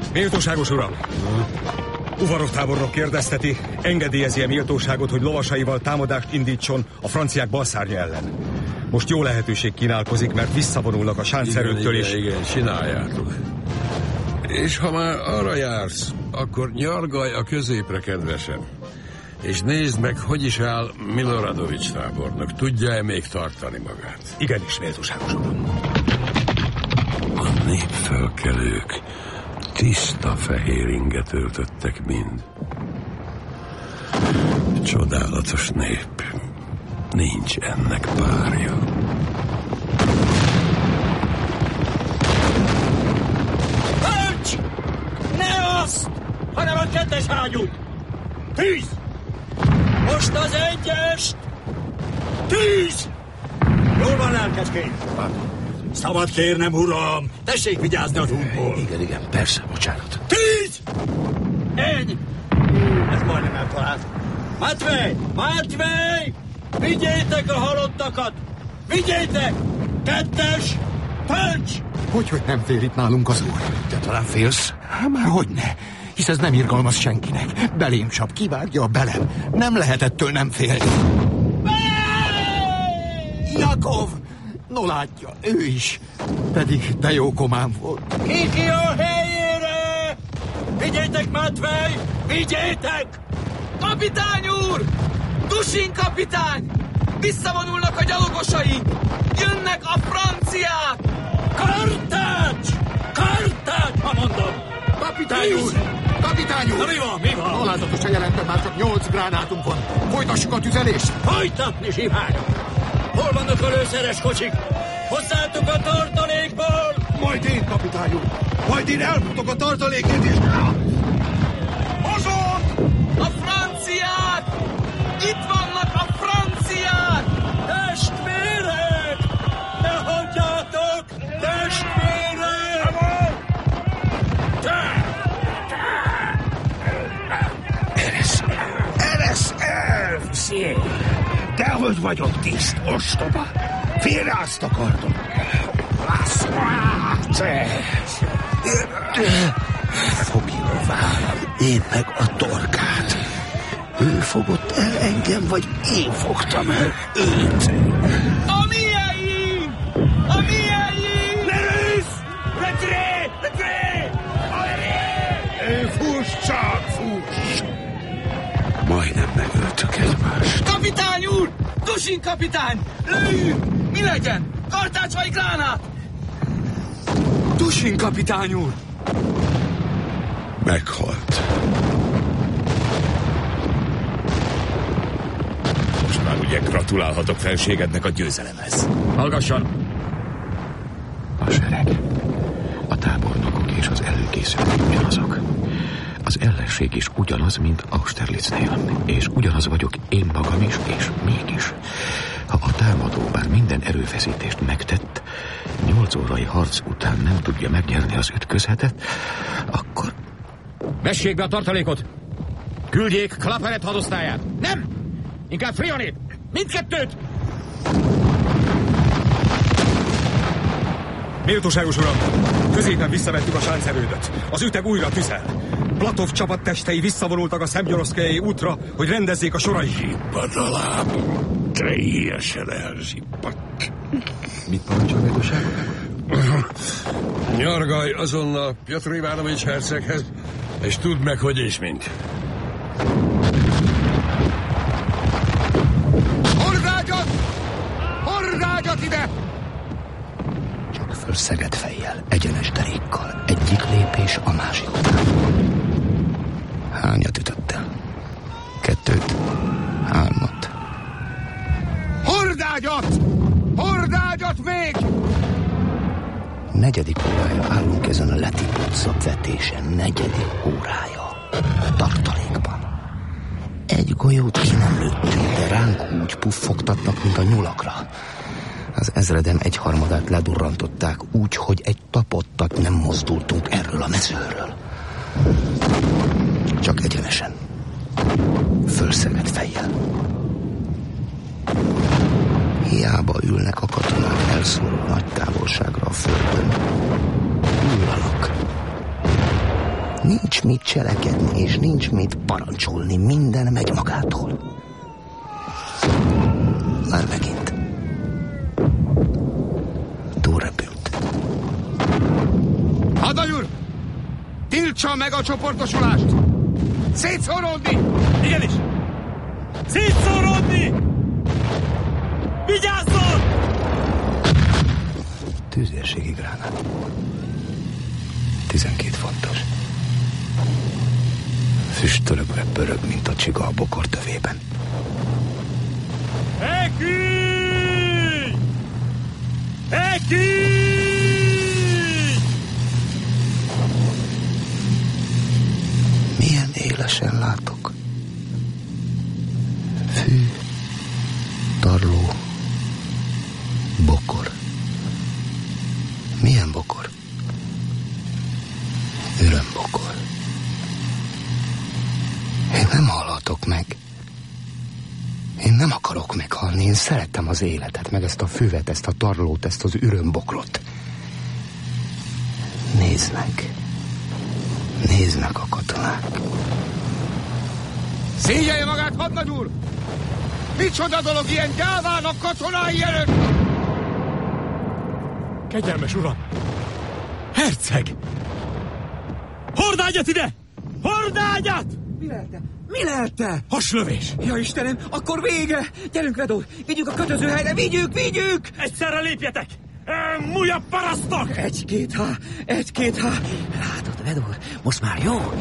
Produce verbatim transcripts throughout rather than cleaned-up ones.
Méltóságos uram! Uvarov tábornok kérdezteti, engedélyezi-e méltóságot, hogy lovasaival támadást indítson a franciák balszárnya ellen. Most jó lehetőség kínálkozik, mert visszavonulnak a sáncerőttől is. Igen, igen, csináljátok. És ha már arra jársz, akkor nyargalj a középre, kedvesem. És nézd meg, hogy is áll Miloradovics tábornok. Tudja-e még tartani magát? Igenis, méltóságos uram. A népfölkelők tiszta fehér inget öltöttek mind. Csodálatos nép. Nincs ennek párja. Tölts! Ne azt, hanem a kettes ágyút! Tűz! Most az egyest! Tűz! Jól van, lelkesként! Szabad kérnem, uram! Tessék vigyázni az útból! Igen, igen, persze, bocsánat. Tűz! Ennyi! Ez majdnem eltalált. Matvej! Matvej! Vigyétek a halottakat! Vigyétek! Kettes! Tölts! Hogyhogy nem fél itt nálunk az úr? Te talán félsz? Hát már hogyne. Hisz ez nem irgalmas senkinek. Belém csap, kivágja a belem. Nem lehet ettől nem félni. Jakov! No látja, ő is. Pedig te jó komám volt. Ki ki a helyére! Vigyétek, Matvej! Vigyétek! Kapitány úr! Dusin kapitány! Visszavonulnak a gyalogosai! Jönnek a franciák! Kartács! Kartács, ha mondom! Kapitány úr! Kapitány úr! Na, mi van, mi van? Alázatosan jelentem, már csak nyolc gránátunk van. Folytassuk a tüzelést! Folytatni, zsiványok! Hol vannak a lőszeres kocsik? Hozzátok a tartalékból! Majd én, kapitány úr! Majd én elmutok a tartalékét is! Mozog! A franciák! Itt vannak a franciák! Testvérek! Ne hagyjátok! Testvérek! Eresz! Eresz! Szép! Dehogy vagyok tiszt, ostoba! Félreázt akartok! Fogja a vállam, én meg a torkát. Ő fogott el engem, vagy én fogtam el őt? A miénk! A miénk! Merősz! Retré! Retré! Fuss csak, fuss! Majdnem megöltük egymást. Kapitány úr! Dusin kapitány! Lőjünk! Mi legyen? Kartács vagy gránát? Dusin kapitány úr! Meghalt. Most már ugye gratulálhatok felségednek a győzelemhez. Hallgasson! A sereg, a tábornokok és az előkészülők ugyanazok. Az ellenség is ugyanaz, mint Austerlitznél, és ugyanaz vagyok én magam is, és mégis. Ha a támadó bár minden erőfeszítést megtett, nyolc órai harc után nem tudja megnyerni az ütközetet, akkor... Vessék be a tartalékot! Küldjék Klaperet hadosztályát! Nem! Inkább Frionét! Mindkettőt! Méltóságos uram! Középen visszavettük a sáncerődöt. Az üteg újra tüzel. Platov csapattestei visszavonultak a Szemgyoroszkajai útra, hogy rendezzék a sorait. Zsippad a lábam. Teljesen elzsippadt. Mit parancsol, méltóságok? Nyargalj azonnal Piotr Ivánovics herceghez, és tudd meg, hogy és mint. Hordágyat! Hordágyat ide! Csak fölszeged fejjel, egyenes derékkal. Egyik lépés a másik után. Hányat ütöttél? Kettőt? Hármat? Hordágyat! Hordágyat még! Negyedik órája állunk ezen a letipult szabvetésen. Negyedik órája. Tartalékban. Egy golyót ki nem lőttünk, de ránk úgy puffogtatnak, mint a nyulakra. Az ezredem egyharmadát ledurrantották úgy, hogy egy tapottat nem mozdultunk erről a mezőről. Csak egyenesen. Fölszegett fejjel. Hiába ülnek a katonák elszóró nagy távolságra a földön. Hullanak. Nincs mit cselekedni, és nincs mit parancsolni, minden megy magától. Már megint. Túlrepült. Hadnagy úr! Tiltsa meg a csoportosulást! Szétszóródni! Igenis! Szétszóródni! Vigyázzon! Tűzérségi gránát. Tizenkét fontos. Füstölögve pörög, mint a csiga a bokor tövében. Ekügy! Ekügy! Milyen élesen látok. Fű, tarló, bokor. Milyen bokor? Örömbokor. Én nem halhatok meg. Én nem akarok meghalni, én szeretem az életet, meg ezt a füvet, ezt a tarlót, ezt az ürömbokrot. Néznek. Néznek a katonák. Szégyelje magát, hadnagy úr! Micsoda dolog ilyen gyávának katonái előtt! Kegyelmes uram! Herceg! Hordágyat ide! Hordágyat! Mi lelte? Mi lelte? Haslövés! Ja, Istenem, akkor vége! Gyerünk, Vedó, vigyük a kötözőhelyre, vigyük, vigyük! Egyszerre lépjetek! Mújabb parasztok! Egy-két há, egy-két há. Látod, Vedó, most már jó?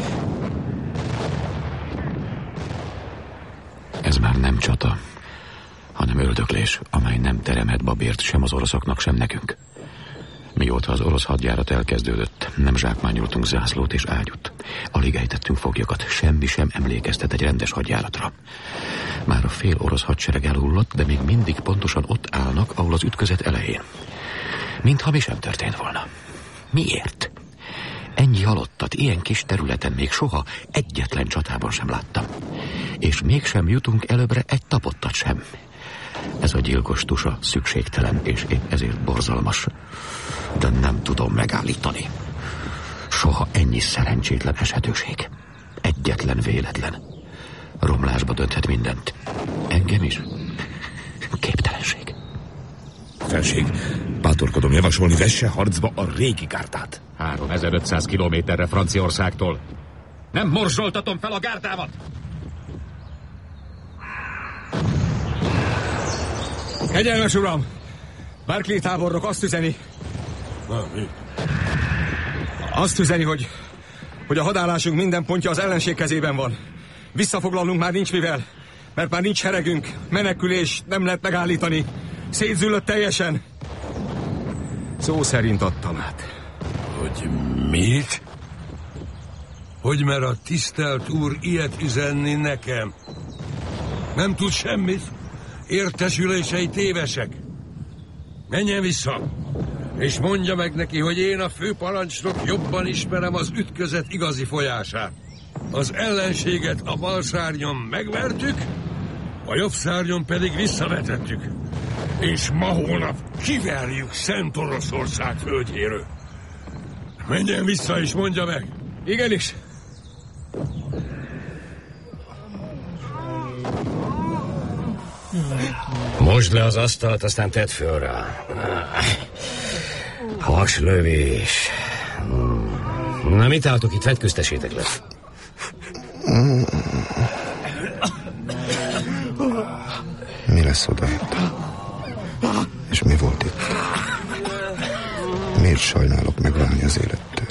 Ez már nem csata, hanem öldöklés, amely nem teremhet babért sem az oroszoknak, sem nekünk. Mióta az orosz hadjárat elkezdődött, nem zsákmányoltunk zászlót és ágyút. Alig ejtettünk foglyokat, semmi sem emlékeztet egy rendes hadjáratra. Már a fél orosz hadsereg elhullott, de még mindig pontosan ott állnak, ahol az ütközet elején. Mintha mi sem történt volna. Miért? Ennyi halottat ilyen kis területen még soha egyetlen csatában sem láttam. És mégsem jutunk előbbre egy tapottat sem. Ez a gyilkos tusa szükségtelen, és épp ezért borzalmas. De nem tudom megállítani. Soha ennyi szerencsétlen esetőség. Egyetlen véletlen. Romlásba dönthet mindent. Engem is. Képtelenség. Felség, bátorkodom javasolni, vesse harcba a régi gárdát. háromezer-ötszáz kilométerre Franciaországtól. Nem morzsoltatom fel a gárdámat! Kegyelmes uram! Barclay tábornok azt üzeni... Na, mi? Azt üzeni, hogy... hogy a hadállásunk minden pontja az ellenség kezében van. Visszafoglalnunk már nincs mivel, mert már nincs seregünk, menekülés nem lehet megállítani. Szétzüllött teljesen. Szó szerint adtam át. Hogy mit? Hogy mer a tisztelt úr ilyet üzenni nekem? Nem tud semmit? Értesülései tévesek. Menjen vissza, és mondja meg neki, hogy én a főparancsnok jobban ismerem az ütközet igazi folyását. Az ellenséget a bal szárnyon megvertük, a jobb szárnyon pedig visszavetettük. És ma holnap kiverjük Szent Oroszország földjéről. Menjen vissza és mondja meg. Igenis. Mosd le az asztalt, aztán tedd föl rá. Haslövés. Na, mit álltok itt? Vetköztessétek le. Mi lesz odajött? És mi volt itt? Miért sajnálok megválni az élettől?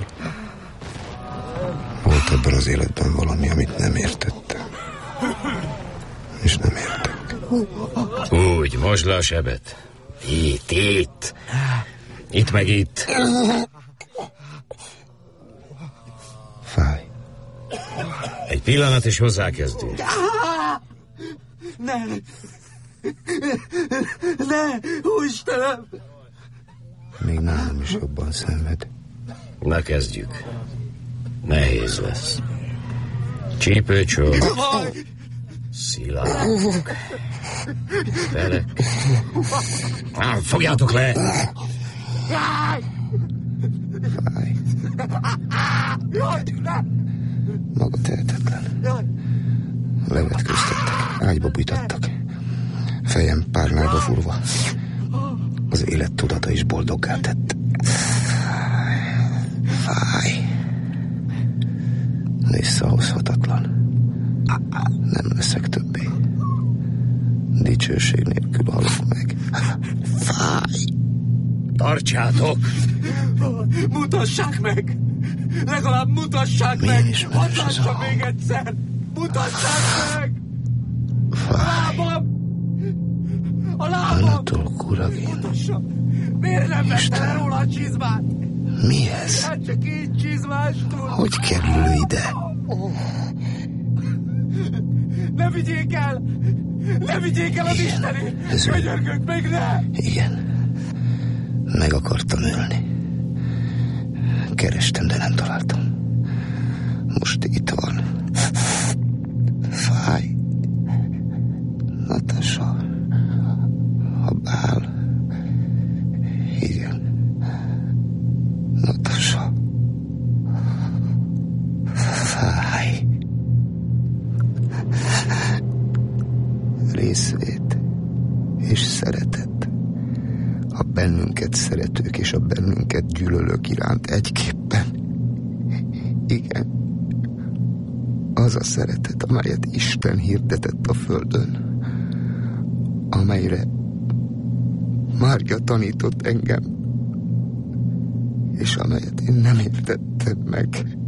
Volt ebben az életben valami, amit nem értettem. És nem értek. Úgy, mosd le a sebet. Itt, itt. Itt meg itt. Fáj. Egy pillanat, és hozzákezdünk. Ne! Ne! Istenem! Még nálam is jobban szenved. Na, kezdjük. Nehéz lesz. Csípőcsor. Szilárd. Felek. Ah, fogjátok le! Fáj. Egyedül. Tehetetlen. Levetkőztettek, ágyba bújtattak. Fejem párnába furva. Az élet tudata is boldoggá tett. Fáj. Visszahozhatatlan. Nem leszek többé. Dicsőség nélkül halok meg. Fáj. Tartsátok! Mutassák meg! Legalább mutassák Milyen meg! ismerős ez a Hadd hang? még egyszer! Mutassák meg! A Fáj. lábam! A lábam! Anatol Kuragin. Mutassa! Miért nem vette le róla a csizmát? Mi ez? Hát csak így csizmástól! Hogy kerül ide? Ne vigyék el! Ne vigyék el az isteni! ez ő. Könyörgök, még ne! Igen. Meg akartam ölni. Kerestem, de nem találtam. Most itt van. Fáj. Natasha. A bál. Igen. Natasha. Fáj. Részvét és szeretet. A bennünket szeretők és a bennünket gyűlölők iránt egyképpen. Igen. Az a szeretet, amelyet Isten hirdetett a földön, amelyre Mária tanított engem, és amelyet én nem értettem meg.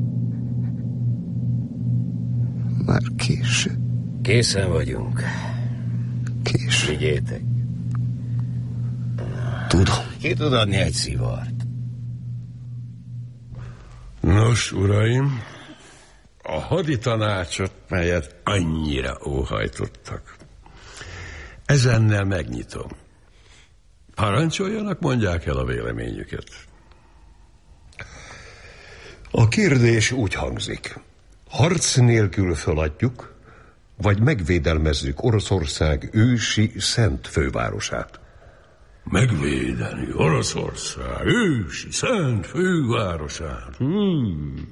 Már késő. Készen vagyunk. Késő. Vigyétek. Tudom. Ki tud adni egy szivart? Nos, uraim, a haditanácsot, melyet annyira óhajtottak, ezennel megnyitom. Parancsoljanak, mondják el a véleményüket. A kérdés úgy hangzik. Harc nélkül feladjuk, vagy megvédelmezzük Oroszország ősi szent fővárosát? Megvédeni Oroszország ősi szent fővárosát. Hmm.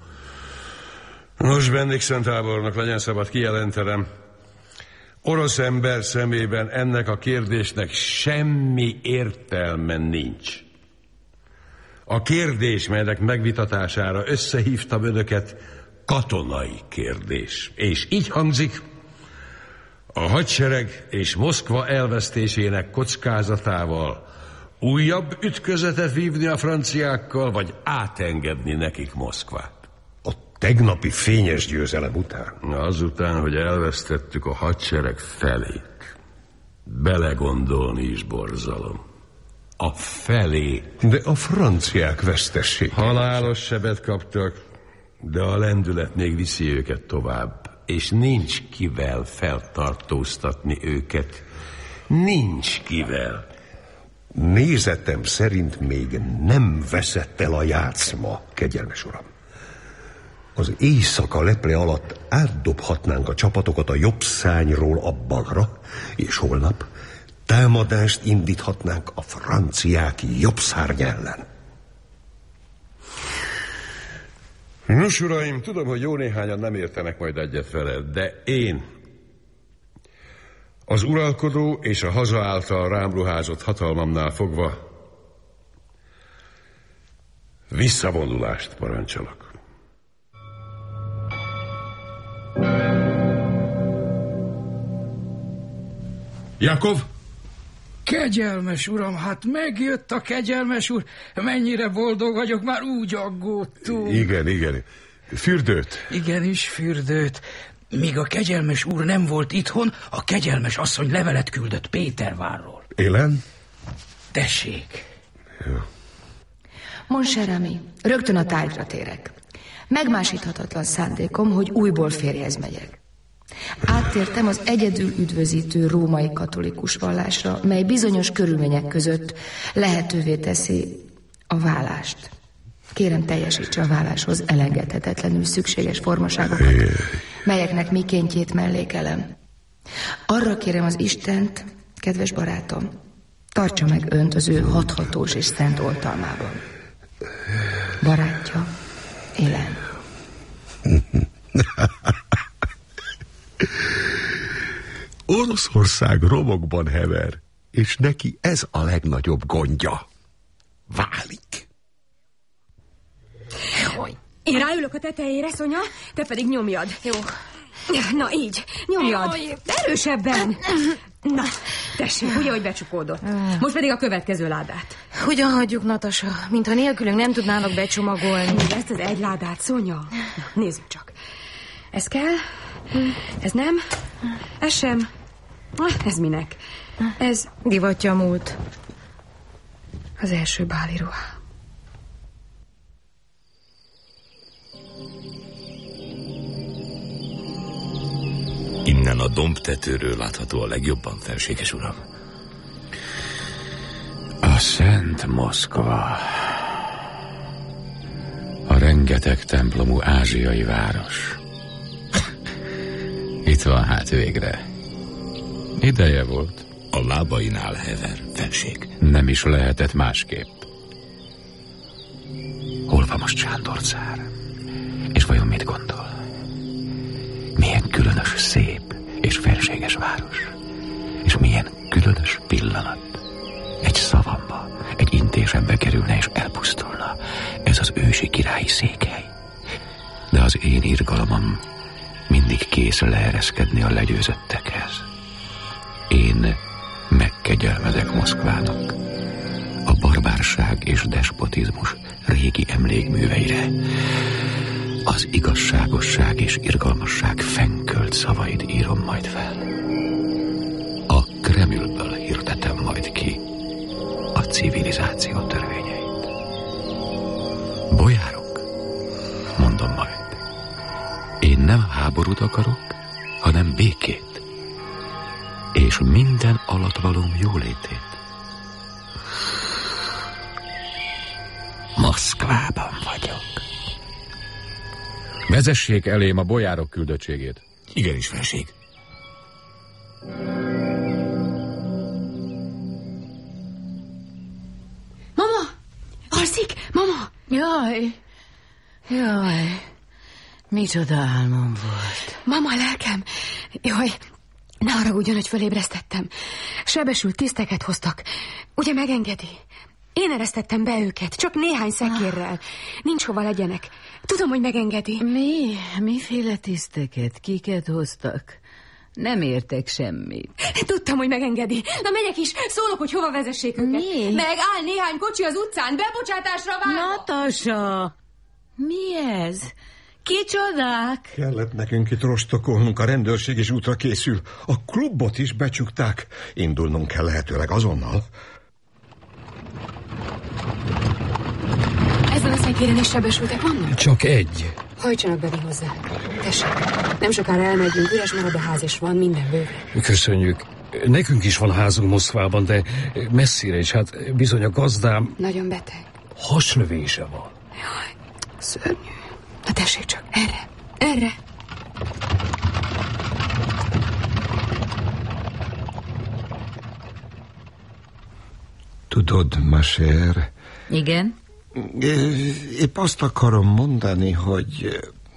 Nos, Bendixen tábornok, legyen szabad kijelentenem, orosz ember szemében ennek a kérdésnek semmi értelme nincs. A kérdés, melynek megvitatására összehívtam önöket, katonai kérdés. És így hangzik: a hadsereg és Moszkva elvesztésének kockázatával újabb ütközetet vívni a franciákkal, vagy átengedni nekik Moszkvát? A tegnapi fényes győzelem után? Azután, hogy elvesztettük a hadsereg felét. Belegondolni is borzalom. A felé. De a franciák vesztessége. Halálos sebet kaptak, de a lendület még viszi őket tovább. És nincs kivel feltartóztatni őket. Nincs kivel. Nézetem szerint még nem veszett el a játszma, kegyelmes uram. Az éjszaka leple alatt átdobhatnánk a csapatokat a jobb szárnyról a balra, és holnap támadást indíthatnánk a franciák jobb szárny ellen. Nos, uraim, tudom, hogy jó néhányan nem értenek majd egyet vele, de én az uralkodó és a haza által rám ruházott hatalmamnál fogva visszavonulást parancsolok. Jakov? Kegyelmes uram, hát megjött a kegyelmes úr. Mennyire boldog vagyok, már úgy aggódtunk. Igen, igen. Fürdőt? Igenis, fürdőt. Míg a kegyelmes úr nem volt itthon, a kegyelmes asszony levelet küldött Pétervárról. Élen? Tessék. Jó. Mon cher ami, rögtön a tárgyra térek. Megmásíthatatlan szándékom, hogy újból férjhez megyek. Áttértem az egyedül üdvözítő római katolikus vallásra, mely bizonyos körülmények között lehetővé teszi a vállást. Kérem, teljesítse a válláshoz elengedhetetlenül szükséges formaságokat, melyeknek mikéntjét mellékelem. Arra kérem az Istent, kedves barátom, tartsa meg önt az ő hathatós és szent oltalmában. Barátja, Élen. Oroszország romokban hever, és neki ez a legnagyobb gondja. Válik. Én ráülök a tetejére, Szonya, te pedig nyomjad. Jó. Na így, nyomjad. De erősebben. Na, tessék, ugye, hogy becsukódott. Most pedig a következő ládát. Hogyan hagyjuk, Natasa? Mintha nélkülünk nem tudnának becsomagolni. Még ezt az egy ládát, Szonya. Na, nézzük csak. Ez kell, ez nem, ez sem. Ez minek? Ez divatja múlt. Az első báli ruha. Innen a dombtetőről látható a legjobban, felséges uram. A Szent Moszkva. A rengeteg templomú ázsiai város. Itt van hát végre. Ideje volt. A lábainál hever, felség. Nem is lehetett másképp. Hol van most Sándor cár? És vajon mit gondol? Milyen különös, szép és felséges város. És milyen különös pillanat. Egy szavamba, egy intézembe kerülne és elpusztulna. Ez az ősi királyi székhely. De az én irgalmam mindig kész leereszkedni a legyőzöttekhez. Én megkegyelmezek Moszkvának. A barbárság és despotizmus régi emlékműveire. Az igazságosság és irgalmasság fennkölt szavait írom majd fel. A Kremlből hirdetem majd ki a civilizáció törvényeit. Bolyárok, mondom majd, én nem háborút akarok, hanem békét, és minden alatvalóm jólétét. Moszkvában vagyok. Vezessék elém a bolyárok küldöttségét. Igenis, felség. Mama! Alszik? Mama! Jaj! Jaj! Micsoda álmom volt. Mama, lelkem! Jaj, ne haragudjon, hogy fölébresztettem. Sebesült tiszteket hoztak. Ugye megengedi? Én eresztettem be őket, csak néhány szekérrel. Nincs hova legyenek. Tudom, hogy megengedi. Mi? Miféle tiszteket? Kiket hoztak? Nem értek semmit. Tudtam, hogy megengedi. Na, megyek is, szólok, hogy hova vezessék őket. Mi? Meg áll néhány kocsi az utcán, bebocsátásra várva. Natasa! Mi ez? Kicsodák? Kellett nekünk itt rostokolnunk, a rendőrség is útra készül. A klubot is becsukták. Indulnunk kell lehetőleg azonnal. Ezen a szekéren is sebesültek vannak? Csak egy. Hajtsanak be hozzá. Tessék, nem sokára elmegyünk, üres marad a ház, és van minden bőven. Köszönjük. Nekünk is van házunk Moszkvában, de messzire is, hát bizony a gazdám... Nagyon beteg. Hasnövése van. Jaj, szörnyű. Na tessék csak, erre, erre. Tudod, Maser... Igen? Épp azt akarom mondani, hogy...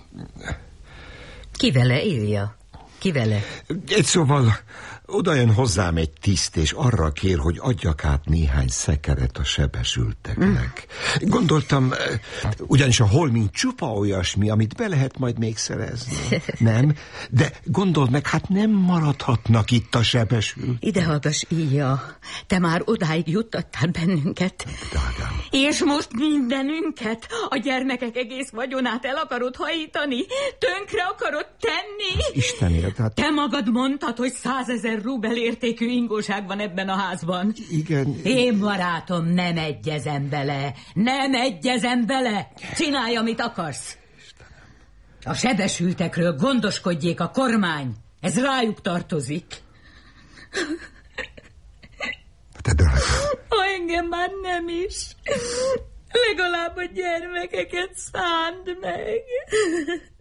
Ki vele, Ilja? Ki vele? Egy szóval oda jön hozzám egy tiszt, és arra kér, hogy adjak át néhány szekeret a sebesülteknek. Mm. Gondoltam, ugyanis a holmink csupa olyasmi, amit be lehet majd még szerezni. Nem? De gondold meg, hát nem maradhatnak itt a sebesült. Ide hallgass, Ilja. Te már odáig juttattál bennünket. Drágám. És most mindenünket, a gyermekek egész vagyonát el akarod hajítani? Tönkre akarod tenni? Istenért, hát... Te magad mondtad, hogy százezer rubel értékű ingóság van ebben a házban. Igen. Én, barátom, nem egyezem bele. Nem egyezem bele. Csinálj, amit akarsz. A sebesültekről gondoskodjék a kormány. Ez rájuk tartozik. Te drága. Ha engem már nem is. Legalább a gyermekeket szánd meg.